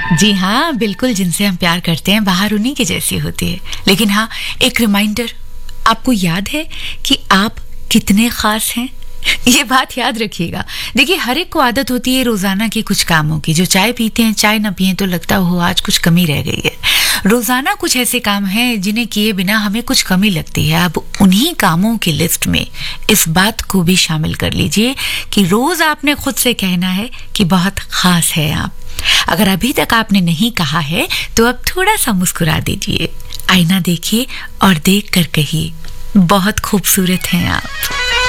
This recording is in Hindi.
जी हाँ, बिल्कुल, जिनसे हम प्यार करते हैं बाहर उन्हीं की जैसी होती है। लेकिन हाँ, एक रिमाइंडर, आपको याद है कि आप कितने खास हैं? ये बात याद रखिएगा। देखिए, हर एक को आदत होती है रोजाना के कुछ कामों की। जो चाय पीते हैं, चाय ना पिए तो लगता हो आज कुछ कमी रह गई है। रोजाना कुछ ऐसे काम हैं जिन्हें किए बिना हमें कुछ कमी लगती है। अब उन्हीं कामों की लिस्ट में इस बात को भी शामिल कर लीजिए कि रोज आपने खुद से कहना है कि बहुत खास है आप। अगर अभी तक आपने नहीं कहा है तो अब थोड़ा सा मुस्कुरा दीजिए, आईना देखिए और देख कर कहिए, बहुत खूबसूरत हैं आप।